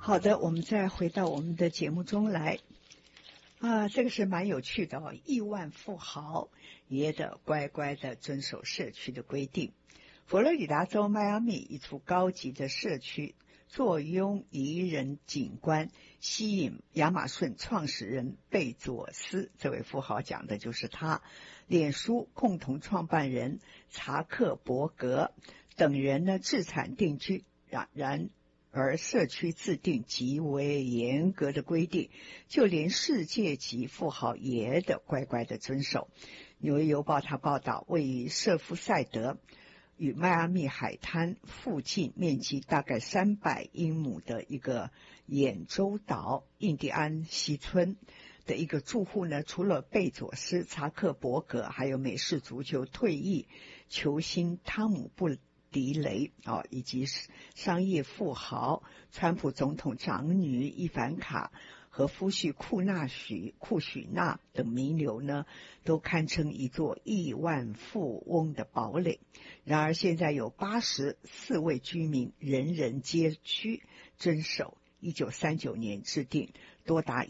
好的，我们再回到我们的节目中来这个是蛮有趣的哦。亿万富豪也得乖乖的遵守社区的规定。佛罗里达州迈阿密一处高级的社区坐拥宜人景观，吸引亚马逊创始人贝佐斯，这位富豪讲的就是他，脸书共同创办人查克伯格等人呢自产定居，然而社区制定极为严格的规定，就连世界级富豪也得乖乖的遵守。纽约邮报他报道，位于瑟夫塞德与迈阿密海滩附近，面积大概300英亩的一个眼洲岛印第安西村的一个住户呢，除了贝佐斯、查克伯格，还有美式足球退役球星汤姆布迪雷以及商业富豪川普总统长女伊凡卡和夫婿库许纳等名流呢，都堪称一座亿万富翁的堡垒。然而现在有84位居民人人皆须遵守1939年制定多达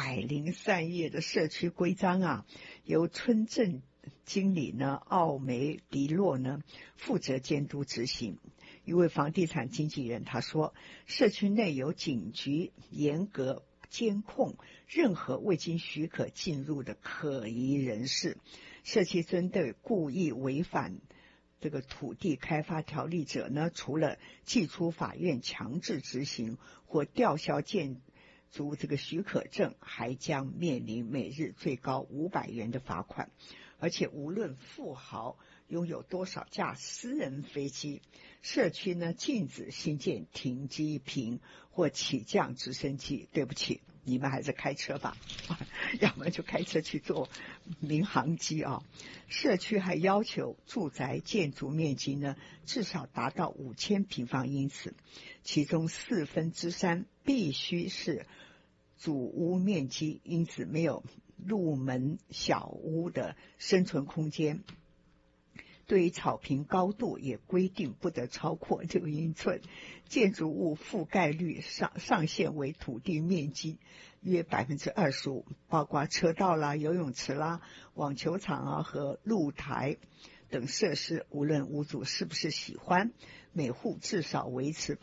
103页的社区规章由村镇经理呢奥梅迪洛呢负责监督执行。一位房地产经纪人他说，社区内有警局严格监控任何未经许可进入的可疑人士，社区针对故意违反这个土地开发条例者呢，除了寄出法院强制执行或吊销建筑这个许可证，还将面临每日最高500元的罚款。而且无论富豪拥有多少架私人飞机，社区呢禁止新建停机坪或起降直升机。对不起，你们还是开车吧，要么就开车去坐民航机社区还要求住宅建筑面积呢至少达到5000平方英尺，其中3/4必须是主屋面积，因此没有入门小屋的生存空间。对于草坪高度也规定不得超过6英寸，建筑物覆盖率上限为土地面积约 25%， 包括车道啦、游泳池啦、网球场和露台等设施，无论屋主是不是喜欢，每户至少维持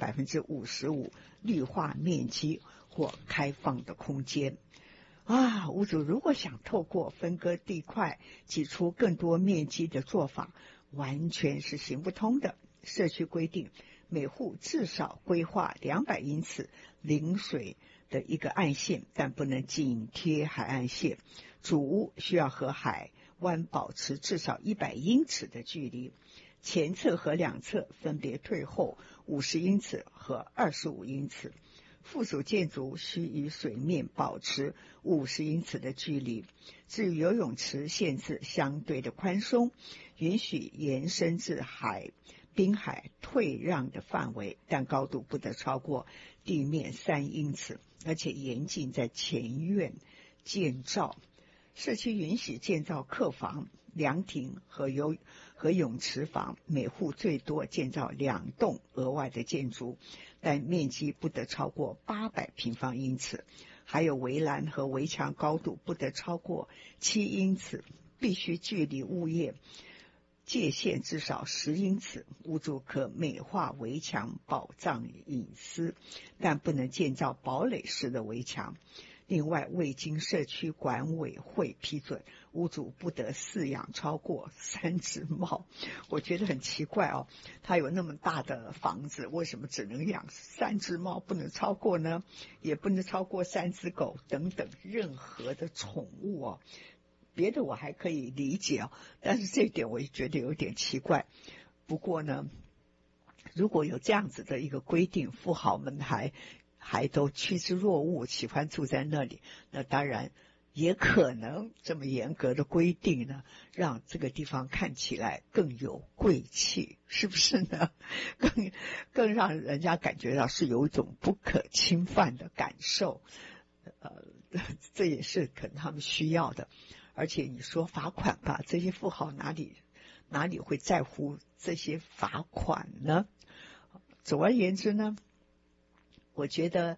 55% 绿化面积或开放的空间。屋主如果想透过分割地块挤出更多面积的做法，完全是行不通的。社区规定每户至少规划200英尺临水的一个岸线，但不能紧贴海岸线。主屋需要和海湾保持至少100英尺的距离，前侧和两侧分别退后50英尺和25英尺。附属建筑需与水面保持50英尺的距离。至于游泳池，限制相对的宽松，允许延伸至滨海退让的范围，但高度不得超过地面3英尺，而且严禁在前院建造。社区允许建造客房、凉亭和泳池房，每户最多建造2栋额外的建筑，但面积不得超过800平方英尺。还有围栏和围墙高度不得超过7英尺，必须距离物业界限至少10英尺。屋主可美化围墙保障隐私，但不能建造堡垒式的围墙。另外，未经社区管委会批准，屋主不得饲养超过3只猫。我觉得很奇怪他有那么大的房子，为什么只能养3只猫，不能超过呢？也不能超过3只狗等等任何的宠物别的我还可以理解但是这一点我也觉得有点奇怪。不过呢，如果有这样子的一个规定，富豪们还都趋之若鹜，喜欢住在那里，那当然也可能这么严格的规定呢，让这个地方看起来更有贵气，是不是呢？更让人家感觉到是有一种不可侵犯的感受。这也是可能他们需要的。而且你说罚款吧，这些富豪哪里会在乎这些罚款呢？总而言之呢，我觉得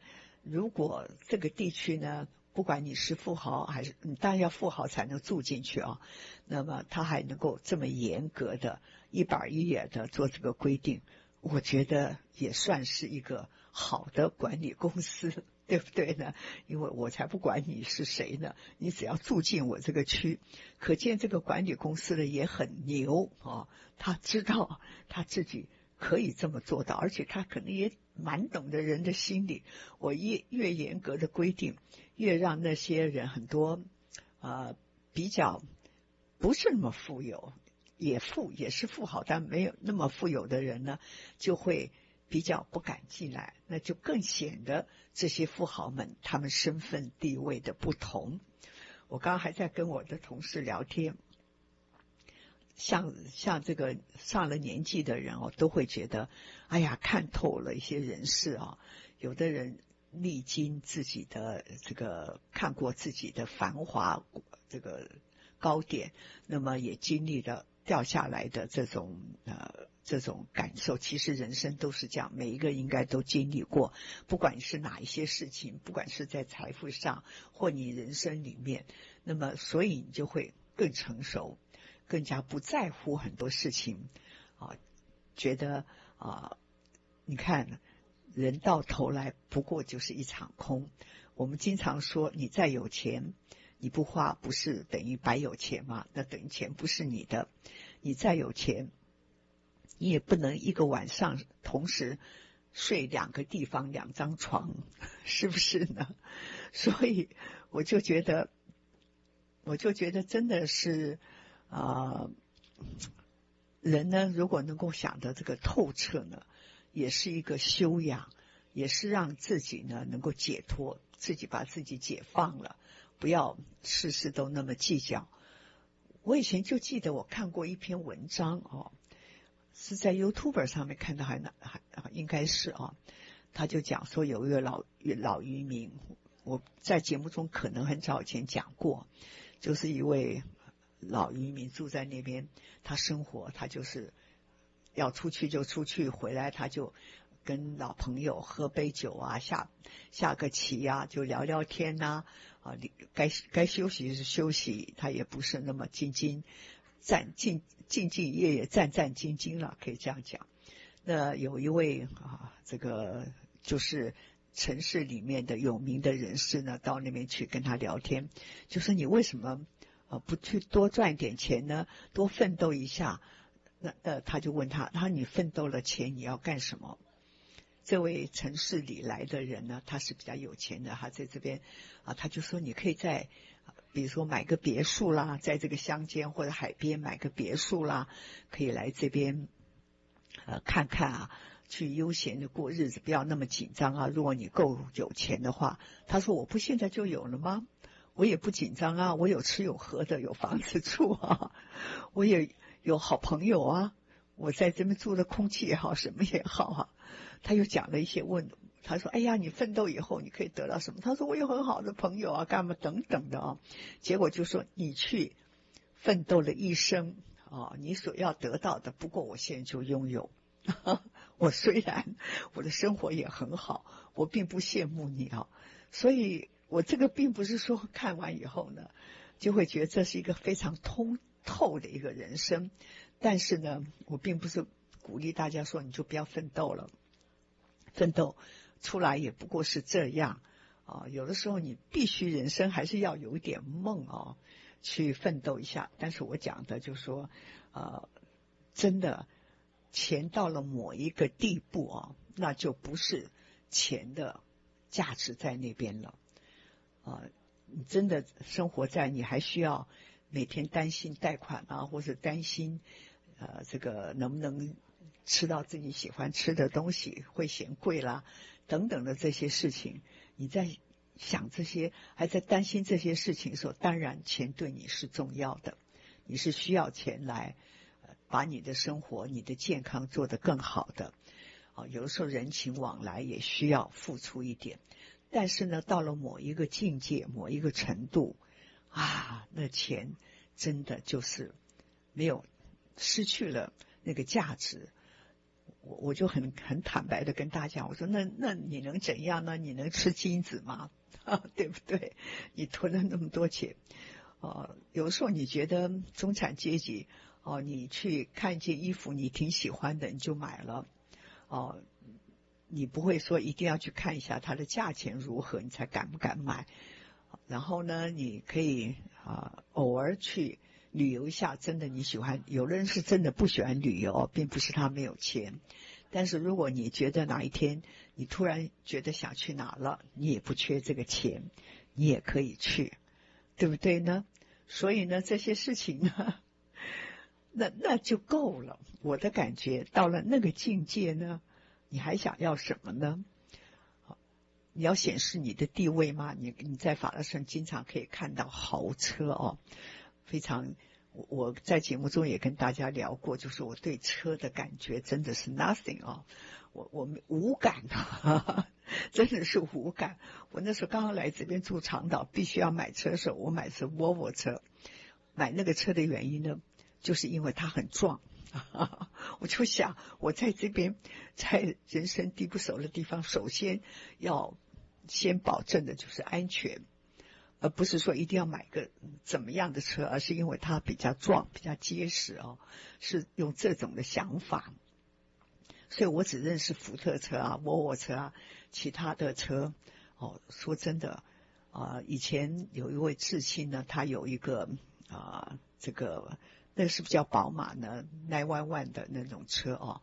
如果这个地区呢，不管你是富豪还是当然要富豪才能住进去啊，那么他还能够这么严格的一板一眼的做这个规定，我觉得也算是一个好的管理公司，对不对呢？因为我才不管你是谁呢，你只要住进我这个区。可见这个管理公司的也很牛啊，他知道他自己可以这么做到，而且他可能也蛮懂得人的心理。我越严格的规定，越让那些人很多比较不是那么富有，也是富豪，但没有那么富有的人呢，就会比较不敢进来，那就更显得这些富豪们他们身份地位的不同。我刚刚还在跟我的同事聊天，像这个上了年纪的人都会觉得，哎呀，看透了一些人事有的人历经自己的这个，看过自己的繁华这个高点，那么也经历了掉下来的这种感受。其实人生都是这样，每一个应该都经历过，不管是哪一些事情，不管是在财富上或你人生里面，那么所以你就会更成熟，更加不在乎很多事情觉得你看人到头来不过就是一场空。我们经常说你再有钱你不花不是等于白有钱吗？那等于钱不是你的。你再有钱你也不能一个晚上同时睡2个地方2张床，是不是呢？所以我就觉得真的是人呢如果能够想得这个透彻呢，也是一个修养，也是让自己呢能够解脱，自己把自己解放了，不要事事都那么计较。我以前就记得我看过一篇文章是在 YouTube 上面看到，还应该是他就讲说有一个老渔民，我在节目中可能很早以前讲过，就是一位老渔民住在那边，他生活他就是要出去就出去，回来他就跟老朋友喝杯酒下个棋就聊聊天该休息是休息，他也不是那么兢兢业业战兢兢了，可以这样讲。那有一位这个就是城市里面的有名的人士呢，到那边去跟他聊天，就说你为什么不去多赚点钱呢？多奋斗一下。那他就问他说你奋斗了钱你要干什么？这位城市里来的人呢，他是比较有钱的，他在这边他就说你可以在比如说买个别墅啦，在这个乡间或者海边买个别墅啦，可以来这边看看去悠闲的过日子，不要那么紧张如果你够有钱的话，他说我不现在就有了吗？我也不紧张我有吃有喝的，有房子住我也有好朋友我在这边住的空气也好，什么也好他又讲了一些他说哎呀你奋斗以后你可以得到什么？他说我有很好的朋友干嘛等等的结果就说你去奋斗了一生你所要得到的不过我现在就拥有我虽然我的生活也很好，我并不羡慕你所以我这个并不是说看完以后呢就会觉得这是一个非常通透的一个人生，但是呢我并不是鼓励大家说你就不要奋斗了，奋斗出来也不过是这样有的时候你必须人生还是要有一点梦去奋斗一下。但是我讲的就是说真的钱到了某一个地步那就不是钱的价值在那边了你真的生活在你还需要每天担心贷款或是担心这个能不能吃到自己喜欢吃的东西，会嫌贵啦等等的这些事情，你在想这些还在担心这些事情的时候，当然钱对你是重要的，你是需要钱来把你的生活你的健康做得更好的有的时候人情往来也需要付出一点，但是呢到了某一个境界某一个程度那钱真的就是没有失去了那个价值。 我就很坦白的跟大家讲，我说那你能怎样呢？你能吃金子吗？对不对？你囤了那么多钱，有时候你觉得中产阶级你去看一件衣服你挺喜欢的，你就买了，你不会说一定要去看一下它的价钱如何，你才敢不敢买。然后呢，你可以偶尔去旅游一下，真的你喜欢，有的人是真的不喜欢旅游，并不是他没有钱。但是如果你觉得哪一天你突然觉得想去哪了，你也不缺这个钱，你也可以去，对不对呢？所以呢，这些事情呢，那就够了。我的感觉到了那个境界呢，你还想要什么呢？你要显示你的地位吗？你在法拉盛经常可以看到豪车非常。我在节目中也跟大家聊过，就是我对车的感觉真的是 nothing 我无感真的是无感。我那时候刚刚来这边住长岛，必须要买车的时候，我买的是沃尔沃车。买那个车的原因呢，就是因为它很壮。我就想，我在这边，在人生地不熟的地方，首先要先保证的就是安全，而不是说一定要买个怎么样的车，而是因为它比较壮、比较结实是用这种的想法。所以我只认识福特车沃尔沃车其他的车说真的以前有一位至亲呢，他有一个这个那个是不是叫宝马呢？911的那种车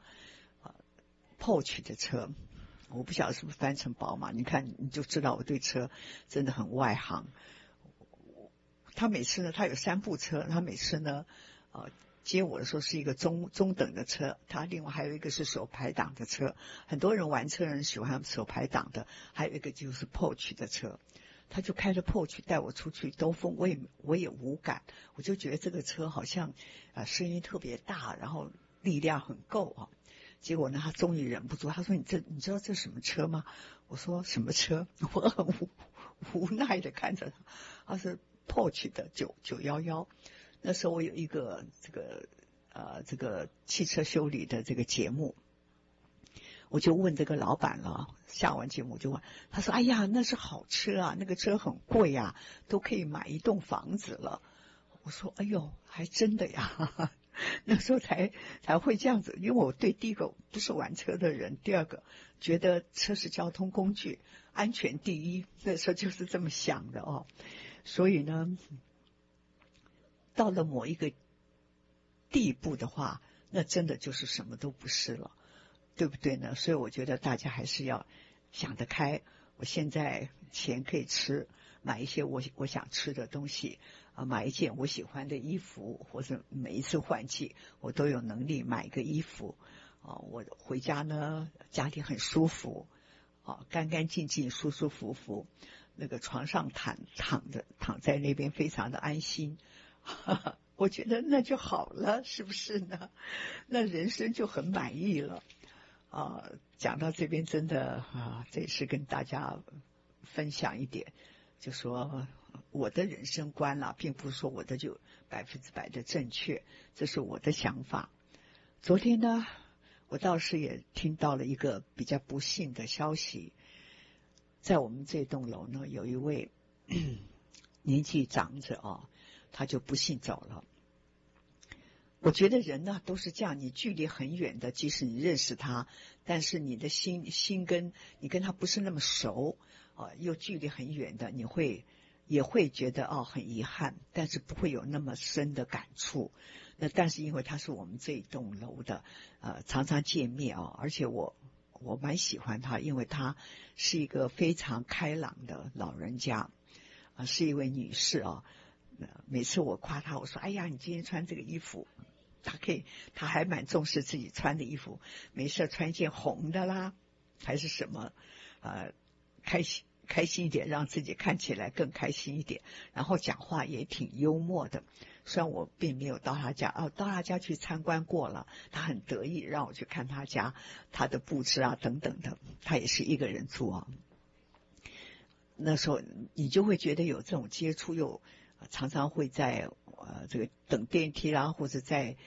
Porsche 的车，我不晓得是不是翻成宝马。你看你就知道我对车真的很外行。他每次呢，他有3部车，他每次呢接我的时候是一个中等的车，他另外还有一个是手排档的车。很多人玩车人喜欢手排档的，还有一个就是 Porsche 的车。他就开着 Porsche 带我出去兜风，我也无感，我就觉得这个车好像声音特别大，然后力量很够结果呢，他终于忍不住，他说你知道这什么车吗？我说什么车？我很无奈的看着他，他是 Porsche 的911。那时候我有一个这个汽车修理的这个节目，我就问这个老板了，下完节目我就问，他说：“哎呀，那是好车啊，那个车很贵啊，都可以买一栋房子了。”我说：“哎呦，还真的呀！”那时候才会这样子，因为我对第一个不是玩车的人，第二个觉得车是交通工具，安全第一，那时候就是这么想的所以呢，到了某一个地步的话，那真的就是什么都不是了。对不对呢？所以我觉得大家还是要想得开。我现在钱可以吃，买一些我想吃的东西买一件我喜欢的衣服，或者每一次换季我都有能力买一个衣服我回家呢，家里很舒服干干净净、舒舒服服，那个床上躺在那边非常的安心。我觉得那就好了，是不是呢？那人生就很满意了。讲到这边真的这也是跟大家分享一点，就说我的人生观并不是说我的就100%的正确，这是我的想法。昨天呢，我倒是也听到了一个比较不幸的消息，在我们这栋楼呢，有一位年纪长者他就不幸走了。我觉得人呢都是这样，你距离很远的，即使你认识他，但是你的心跟你跟他不是那么熟又距离很远的，也会觉得很遗憾，但是不会有那么深的感触。那但是因为他是我们这一栋楼的常常见面而且我蛮喜欢他，因为他是一个非常开朗的老人家是一位女士每次我夸她，我说：“哎呀，你今天穿这个衣服。”她还蛮重视自己穿的衣服，没事穿一件红的啦，还是什么开心一点，让自己看起来更开心一点。然后讲话也挺幽默的。虽然我并没有到他家到他家去参观过了，他很得意让我去看他家，他的布置等等的。他也是一个人住那时候你就会觉得有这种接触，又常常会在这个等电梯啦，或者在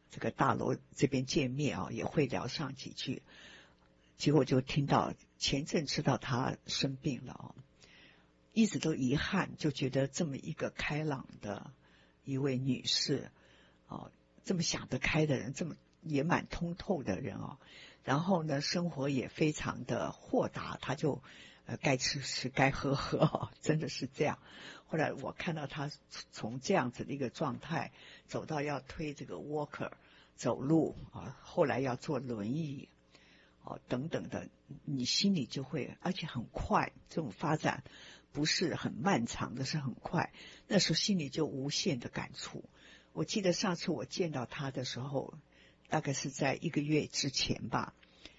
这个大楼这边见面啊，也会聊上几句。结果就听到前阵知道他生病了哦，一直都遗憾，就觉得这么一个开朗的一位女士哦，这么想得开的人，这么也蛮通透的人哦，然后呢，生活也非常的豁达，他就该吃吃，该喝喝哦，真的是这样。后来我看到他从这样子的一个状态走到要推这个 walker 走路啊，后来要坐轮椅哦等等的，你心里就会，而且很快，这种发展不是很漫长的，是很快。那时候心里就无限的感触。我记得上次我见到他的时候，大概是在1个月之前吧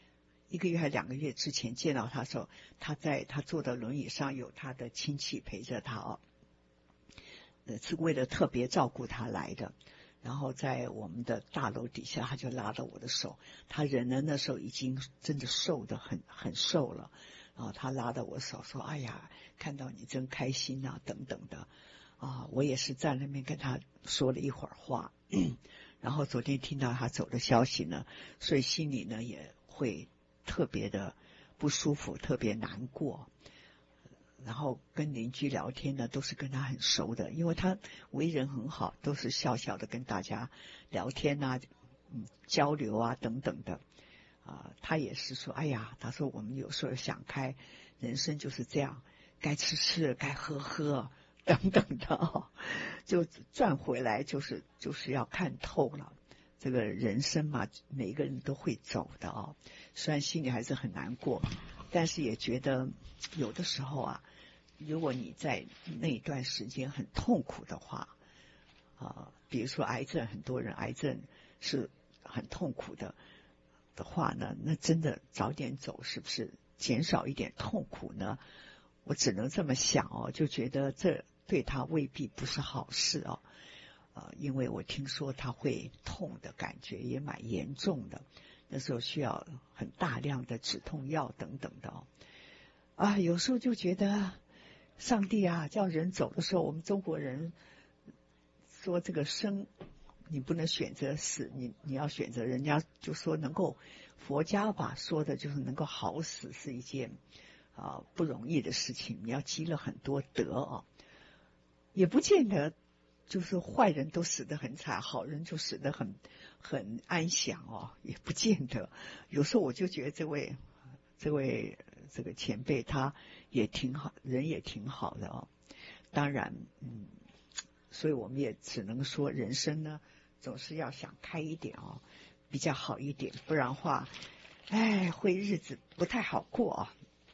，1个月还2个月之前见到他的时候，他坐的轮椅上，有他的亲戚陪着他哦，是为了特别照顾他来的。然后在我们的大楼底下，他就拉着我的手，他人呢那时候已经真的瘦得很瘦了，然后他拉着我手说：“哎呀，看到你真开心啊，等等的。”啊，我也是在那边跟他说了一会儿话，然后昨天听到他走的消息呢，所以心里呢也会特别的不舒服，特别难过。然后跟邻居聊天呢，都是跟他很熟的，因为他为人很好，都是笑笑的跟大家聊天啊，交流啊等等的。他也是说，哎呀，他说我们有时候想开，人生就是这样，该吃吃，该喝喝等等的哦，就赚回来就是要看透了。这个人生嘛，每个人都会走的哦，虽然心里还是很难过，但是也觉得有的时候啊，如果你在那一段时间很痛苦的话，比如说癌症，很多人癌症是很痛苦的话呢，那真的早点走是不是减少一点痛苦呢？我只能这么想哦，就觉得这对他未必不是好事哦。因为我听说他会痛的感觉也蛮严重的，那时候需要很大量的止痛药等等的哦。有时候就觉得上帝啊，叫人走的时候，我们中国人说这个生你不能选择死，你要选择，人家就说能够佛家吧说的就是能够好死是一件不容易的事情，你要积了很多德哦，也不见得就是坏人都死得很惨，好人就死得很安详哦，也不见得。有时候我就觉得这位这个前辈他也挺好，人也挺好的哦。当然所以我们也只能说人生呢总是要想开一点哦，比较好一点，不然话会日子不太好过啊。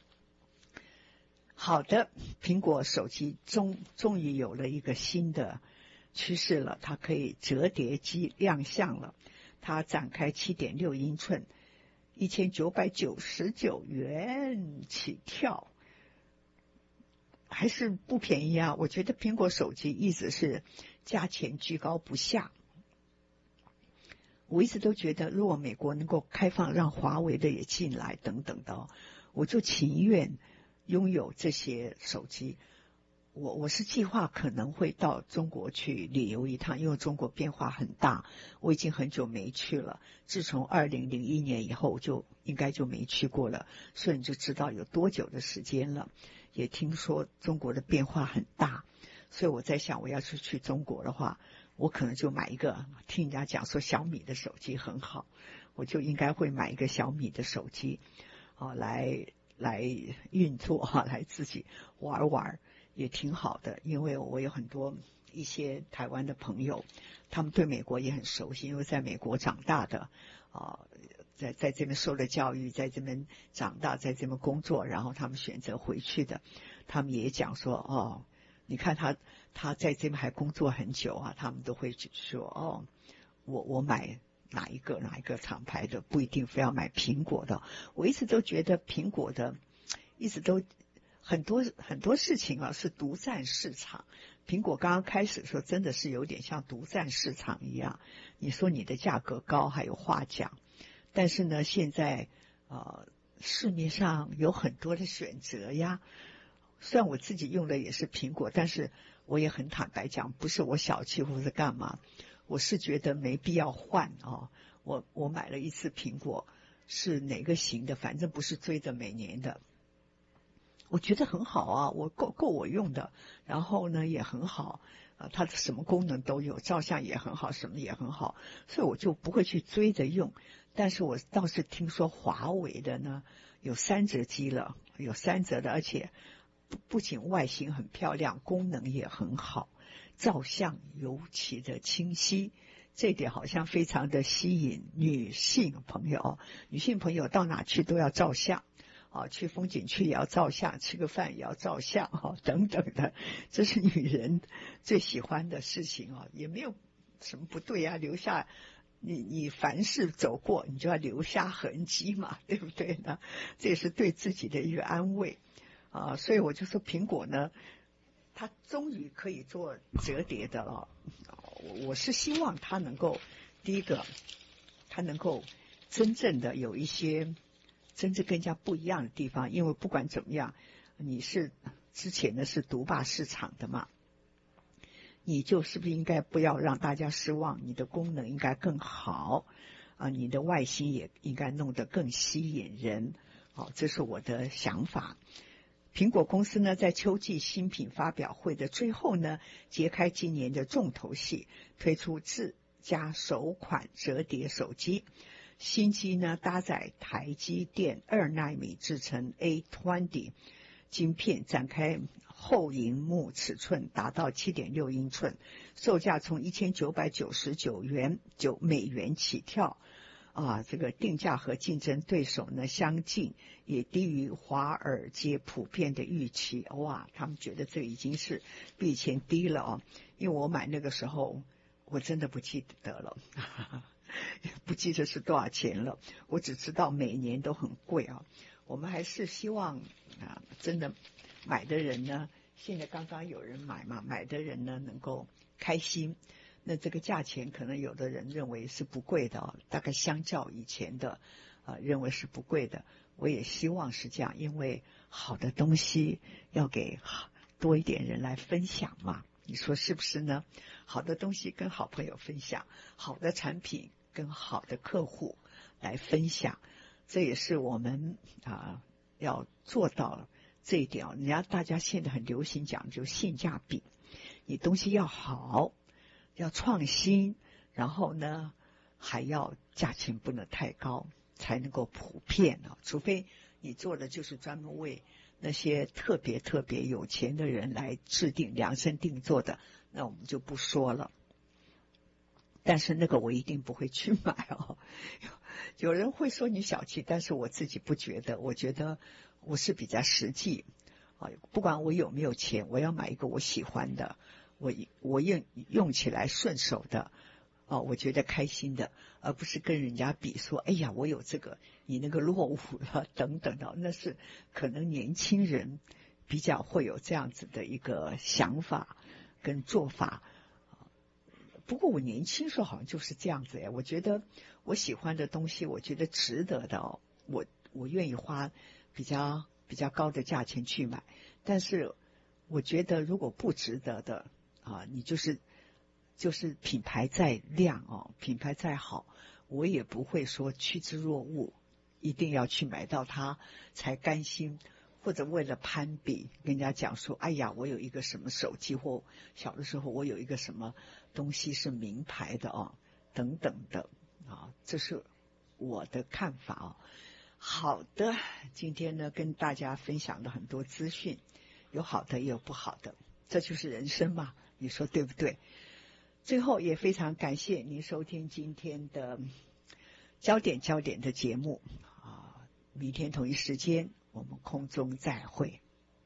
好的，苹果手机终于有了一个新的趋势了，它可以折叠机亮相了，它展开7.6英寸，1999元起跳，还是不便宜啊。我觉得苹果手机一直是价钱居高不下，我一直都觉得如果美国能够开放让华为的也进来等等的我就情愿拥有这些手机。我是计划可能会到中国去旅游一趟，因为中国变化很大，我已经很久没去了，自从2001年以后就应该就没去过了，所以你就知道有多久的时间了。也听说中国的变化很大，所以我在想我要是去中国的话，我可能就买一个，听人家讲说小米的手机很好，我就应该会买一个小米的手机来运作来自己玩玩也挺好的。因为我有很多一些台湾的朋友，他们对美国也很熟悉，因为在美国长大的在这边受了教育，在这边长大，在这边工作，然后他们选择回去的，他们也讲说你看他在这边还工作很久啊，他们都会说我买哪一个厂牌的，不一定非要买苹果的。我一直都觉得苹果的一直都很多事情是独占市场。苹果刚刚开始的时候真的是有点像独占市场一样，你说你的价格高还有话讲，但是呢现在市面上有很多的选择呀。虽然我自己用的也是苹果，但是我也很坦白讲，不是我小气或是干嘛， 我是觉得没必要换啊。我买了一次苹果，是哪个型的，反正不是追着每年的。我觉得很好啊，我够我用的，然后呢也很好它的什么功能都有，照相也很好，什么也很好，所以我就不会去追着用。但是我倒是听说华为的呢有3折机了，有3折的，而且不仅外形很漂亮，功能也很好，照相尤其的清晰，这点好像非常的吸引女性朋友。女性朋友到哪去都要照相去风景区也要照相，吃个饭也要照相等等的，这是女人最喜欢的事情也没有什么不对啊，留下你凡是走过，你就要留下痕迹嘛，对不对呢？这也是对自己的一个安慰所以我就说苹果呢，它终于可以做折叠的了我是希望它能够，第一个，它能够真正的有一些真正更加不一样的地方，因为不管怎么样，你是之前的是独霸市场的嘛，你就是不是应该不要让大家失望，你的功能应该更好你的外形也应该弄得更吸引人这是我的想法。苹果公司呢，在秋季新品发表会的最后呢，揭开今年的重头戏，推出自家首款折叠手机。新机呢，搭载台积电2奈米制程 A20 晶片，展开后萤幕尺寸达到 7.6 英寸，售价从1999美元起跳这个定价和竞争对手呢相近，也低于华尔街普遍的预期。哇，他们觉得这已经是比以前低了因为我买那个时候我真的不记得了不记得是多少钱了，我只知道每年都很贵我们还是希望真的买的人呢，现在刚刚有人买嘛，买的人呢能够开心。那这个价钱可能有的人认为是不贵的大概相较以前的认为是不贵的。我也希望是这样，因为好的东西要给多一点人来分享嘛，你说是不是呢？好的东西跟好朋友分享，好的产品跟好的客户来分享，这也是我们要做到这一点人家大家现在很流行讲究性价比，你东西要好，要创新，然后呢还要价钱不能太高，才能够普遍除非你做的就是专门为那些特别有钱的人来制定量身定做的，那我们就不说了。但是那个我一定不会去买有人会说你小气，但是我自己不觉得，我觉得我是比较实际不管我有没有钱，我要买一个我喜欢的，我用起来顺手的我觉得开心的，而不是跟人家比说哎呀我有这个你那个落伍了等等的，那是可能年轻人比较会有这样子的一个想法跟做法不过我年轻时候好像就是这样子我觉得我喜欢的东西，我觉得值得的我愿意花比较高的价钱去买。但是我觉得如果不值得的你就是品牌再亮品牌再好，我也不会说趋之若鹜，一定要去买到它才甘心，或者为了攀比跟人家讲说哎呀我有一个什么手机，或小的时候我有一个什么东西是名牌的等等的这是我的看法好的，今天呢跟大家分享了很多资讯，有好的也有不好的，这就是人生嘛，你说对不对？最后也非常感谢您收听今天的焦点的节目明天同一时间我们空中再会。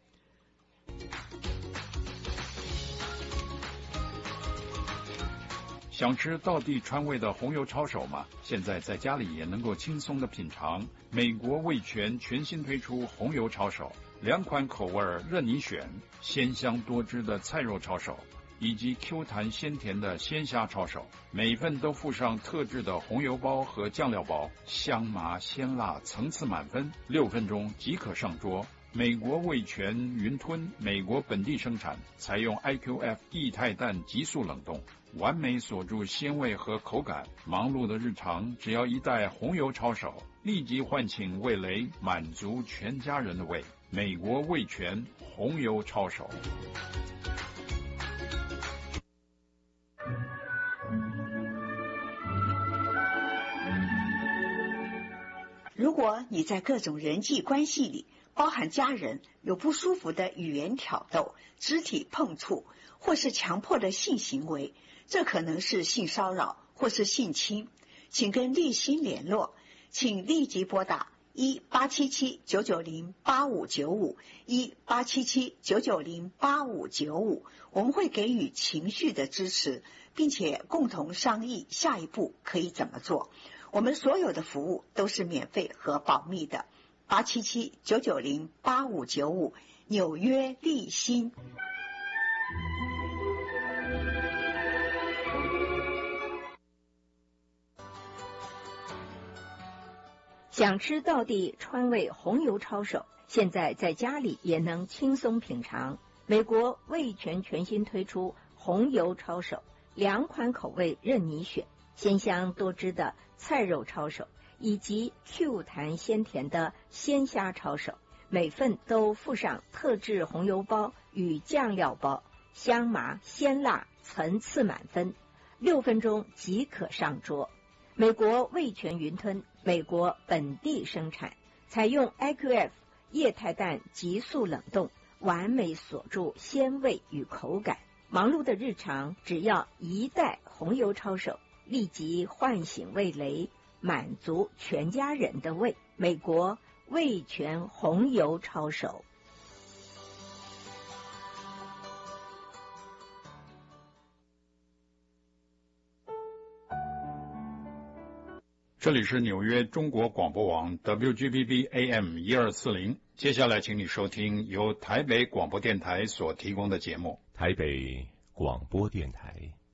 想吃道地川味的红油抄手吗？现在在家里也能够轻松的品尝。美国味全全新推出红油抄手，2款口味任你选，鲜香多汁的菜肉抄手以及 Q 弹鲜甜的鲜虾抄手，每份都附上特制的红油包和酱料包，香麻鲜辣层次满分，6分钟即可上桌。 美国味全云吞，美国本地生产，采用 IQF 液态氮急速冷冻，完美锁住鲜味和口感。忙碌的日常，只要一袋红油抄手，立即唤醒味蕾，满足全家人的胃。美国味全红油抄手。 如果你在各种人际关系里，包含家人，有不舒服的语言挑逗、肢体碰触，或是强迫的性行为，这可能是性骚扰或是性侵，请跟立新联络，请立即拨打1-877-990-8595 1-877-990-8595，我们会给予情绪的支持，并且共同商议下一步可以怎么做。我们所有的服务都是免费和保密的。877-990-8595，纽约立新。 想吃道地川味红油抄手，现在在家里也能轻松品尝。美国味全全新推出红油抄手，2款口味任你选，鲜香多汁的菜肉抄手，以及 Q 弹鲜甜的鲜虾抄手，每份都附上特制红油包与酱料包，香麻鲜辣，层次满分，6分钟即可上桌。美国味全云吞，美国本地生产，采用 IQF 液态氮急速冷冻，完美锁住鲜味与口感。忙碌的日常，只要一袋红油抄手，立即唤醒味蕾，满足全家人的胃。美国味全红油抄手。 这里是纽约中国广播网 WGBB AM 1240，接下来请你收听由台北广播电台所提供的节目。 台北广播电台。